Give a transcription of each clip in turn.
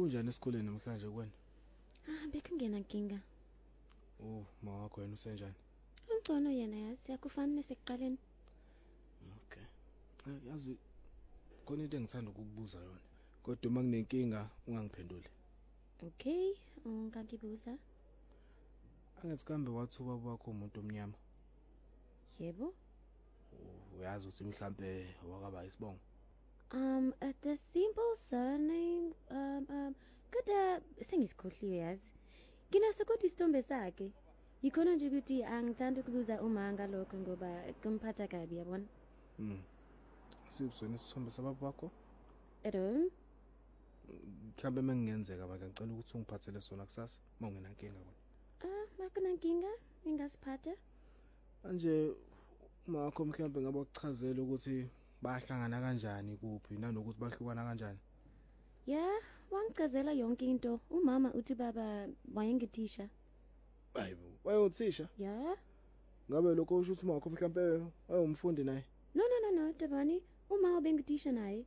Bekunjani esikoleni namhlanje kwena? Bekungena nkinga. Ma wakho yena usenjani? Ungcono yena yazi akufanele sekuqaleni. Okay. Yazi khona into engithanda ukukubuza yona. Kodwa uma kunenkinga ungangiphenduli. Okay, ungangibuza? Angithi kambe wathi ubaba wakho umuntu omnyama? Yebo. Uyazi ukuthi mhlambe wakaba isibongo? The simple surname kodwa sengisikhohliwe yazi. Nginaso kodwa isitombe sakhe. Yikhona nje ukuthi angithanda ukubuza uma ngalokho ngoba kumphatha kabi yabona. Sibusweni isithombe sababa wakho? Edo. Mhlambe mengenzeka manje ngicela ukuthi ungiphathele sona kusasa mawungena inkinga kodwa. Makunankinga ngingasiphatha. Manje uma wakho mhlambe ngabe ukuchazela ukuthi bahlangana kanjani kuphi nanokuthi bahlukana kanjani? Yeah, wangichazela yonke into. Umama uthi baba wayengithisha. Hayibo, wayenguthisha? Yeah. Ngabe lokho usho ukuthi wakho mhlambe wayengumfundi naye? No, Tabani. Uma ubengithisha naye.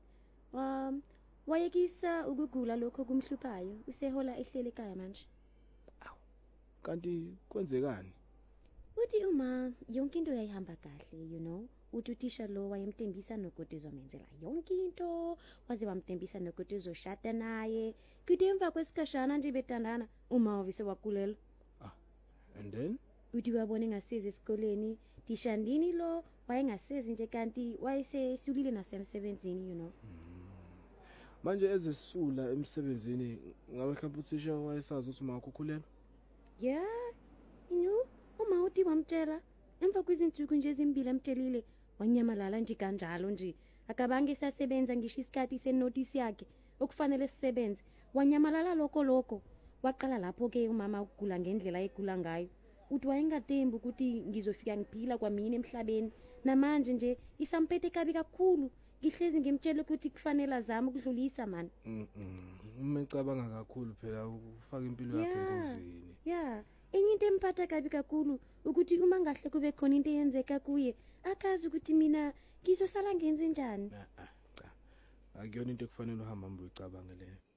Wayekisa ukugula lokho kumhluphayo. Usehola ehlele ekhaya manje. Aw. Kanti kwenzekani? Uthi uma yonke into yayihamba kahle, you know. Uthi uthisha lo wayemtembisa nokuthi uzomenzela yonke into. Waze wamtembisa nokuthi uzoshada naye. Kuthi emva kwesikashana nje bethandana uma wavise wakulela. And then? Uthi wabone ngasezi esikoleni, tishandini lo wayengasezi nje kanti wayesesulile nasemsebenzini, you know. Manje ezesula emsebenzini ngabe mhlawumbe uthisha wayesazi ukuthi uma ukukhulela? Yeah, you know, uma uthi wamtshela emva kwezinsuku nje ezimbili amtshelile wanyamalala nje kanjalo nje akabange isasebenza ngisho isikhathi senotice yakhe okufanele sisebenze wanyamalala lokho waqala lapho ke umama ukugula ngendlela egula ngayo uthi wayengathembi ukuthi ngizofika ngiphila kwamina emhlabeni namanje nje isamphethe kabi kakhulu ngihlezi ngimtshela ukuthi kufanele azame ukudlulisa man. Uma ecabanga kakhulu phela ufaka impilo yakhe engozini. Yeah. Enye into emphatha kabi kakhulu ukuthi uma ngahle kube khona into eyenzeka kuye akazi ukuthi mina ngizosala ngenze njani. Cha. Akuyona into ekufanele uhamba mbo icabanga leyo.